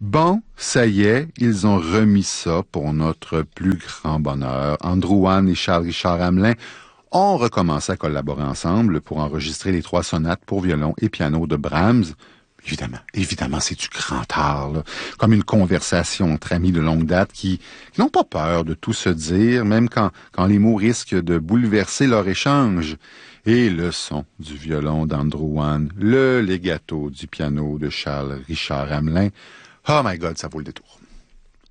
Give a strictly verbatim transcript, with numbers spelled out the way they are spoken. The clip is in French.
Bon, ça y est, ils ont remis ça pour notre plus grand bonheur. Andrew Wan et Charles-Richard Hamelin ont recommencé à collaborer ensemble pour enregistrer les trois sonates pour violon et piano de Brahms. Évidemment, évidemment, c'est du grand art, là. Comme une conversation entre amis de longue date qui, qui n'ont pas peur de tout se dire, même quand, quand les mots risquent de bouleverser leur échange. Et le son du violon d'Andrew Wan, le legato du piano de Charles-Richard Hamelin. Oh my God, ça vaut le détour.